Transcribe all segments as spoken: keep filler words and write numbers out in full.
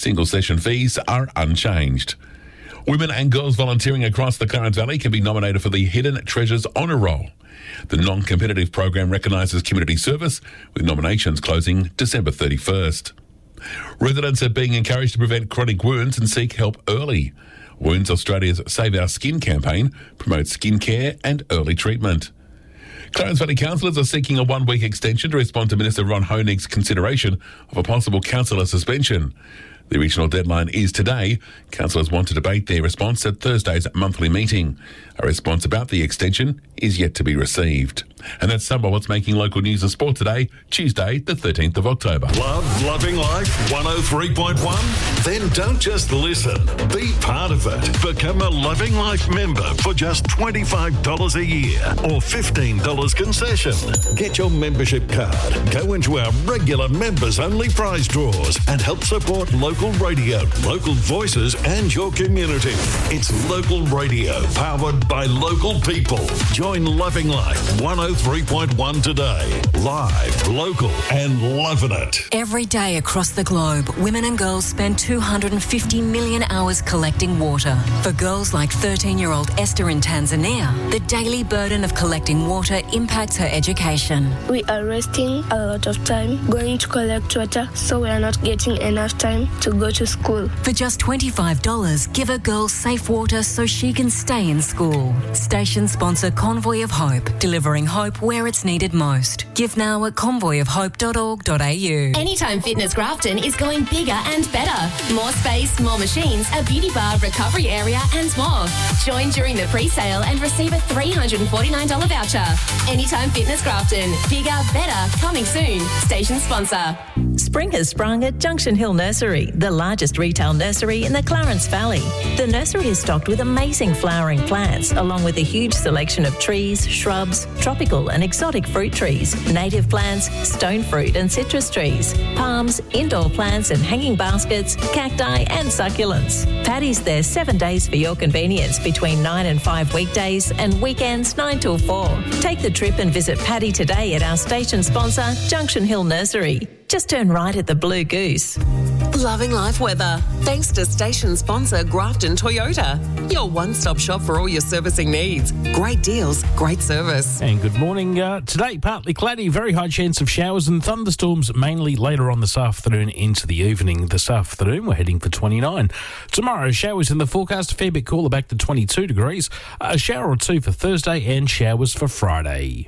Single session fees are unchanged. Women and girls volunteering across the Clarence Valley can be nominated for the Hidden Treasures Honour Roll. The non-competitive program recognises community service, with nominations closing December thirty-first. Residents are being encouraged to prevent chronic wounds and seek help early. Wounds Australia's Save Our Skin campaign promotes skin care and early treatment. Clarence Valley councillors are seeking a one-week extension to respond to Minister Ron Honig's consideration of a possible councillor suspension. The original deadline is today. Councillors want to debate their response at Thursday's monthly meeting. A response about the extension is yet to be received. And that's some of what's making local news and sport today, Tuesday, the thirteenth of October. Love Loving Life one oh three point one? Then don't just listen. Be part of it. Become a Loving Life member for just twenty-five dollars a year or fifteen dollars concession. Get your membership card, go into our regular members-only prize draws and help support local radio, local voices and your community. It's local radio powered by local people. Join Loving Life one oh three point one today. Live, local and loving it. Every day across the globe, women and girls spend two hundred fifty million hours collecting water. For girls like thirteen-year-old Esther in Tanzania, the daily burden of collecting water impacts her education. We are wasting a lot of time going to collect water, so we are not getting enough time to go to school. For just twenty-five dollars, give a girl safe water so she can stay in school. Station sponsor Convoy of Hope, delivering hope where it's needed most. Give now at convoy of hope dot org dot a u. Anytime Fitness Grafton is going bigger and better. More space, more machines, a beauty bar, recovery area and more. Join during the pre-sale and receive a three hundred forty-nine dollars voucher. Anytime Fitness Grafton. Bigger, better, coming soon. Station sponsor. Spring has sprung at Junction Hill Nursery, the largest retail nursery in the Clarence Valley. The nursery is stocked with amazing flowering plants, along with a huge selection of trees, shrubs, tropical and exotic fruit trees, native plants, stone fruit and citrus trees, palms, indoor plants and hanging baskets, cacti and succulents. Paddy's there seven days for your convenience between nine and five weekdays and weekends nine till four. Take the trip and visit Paddy today at our station sponsor, Junction Hill Nursery. Just turn right at the Blue Goose. Loving Life weather. Thanks to station sponsor Grafton Toyota. Your one-stop shop for all your servicing needs. Great deals, great service. And good morning. Uh, today, partly cloudy, very high chance of showers and thunderstorms, mainly later on this afternoon into the evening. This afternoon, we're heading for twenty-nine. Tomorrow, showers in the forecast, a fair bit cooler, back to twenty-two degrees. A shower or two for Thursday and showers for Friday.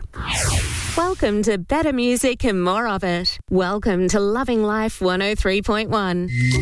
Welcome to better music and more of it. Welcome to Loving Life one oh three point one.